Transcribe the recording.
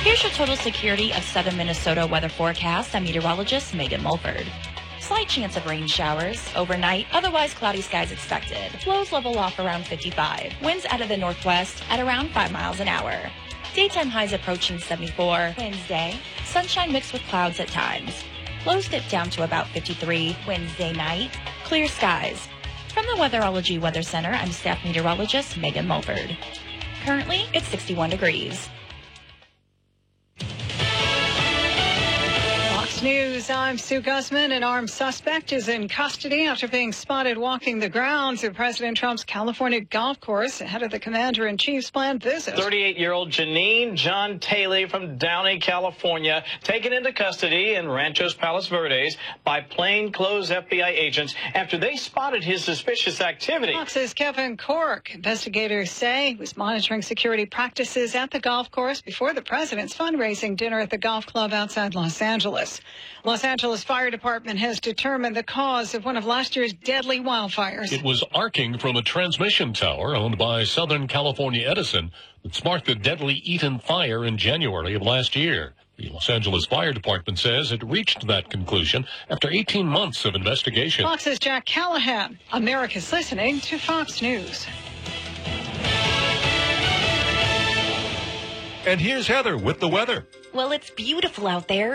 Here's your total security of southern Minnesota weather forecast. I'm meteorologist Megan Mulford. Slight chance of rain showers overnight, otherwise cloudy skies expected. Lows level off around 55. Winds out of the northwest at around 5 miles an hour. Daytime highs approaching 74. Wednesday, sunshine mixed with clouds at times. Lows dip down to about 53. Wednesday night, clear skies. From the Weatherology Weather Center, I'm staff meteorologist Megan Mulford. Currently, it's 61 degrees. News, I'm Sue Guzman. An armed suspect is in custody after being spotted walking the grounds of President Trump's California golf course ahead of the commander-in-chief's planned visit. 38-year-old Janine John Taylor from Downey, California, taken into custody in Ranchos Palos Verdes by plainclothes FBI agents after they spotted his suspicious activity. Fox's Kevin Cork. Investigators say he was monitoring security practices at the golf course before the president's fundraising dinner at the golf club outside Los Angeles. Los Angeles Fire Department has determined the cause of one of last year's deadly wildfires. It was arcing from a transmission tower owned by Southern California Edison that sparked the deadly Eaton fire in January of last year. The Los Angeles Fire Department says it reached that conclusion after 18 months of investigation. Fox's Jack Callahan. America's listening to Fox News. And here's Heather with the weather. Well, it's beautiful out there.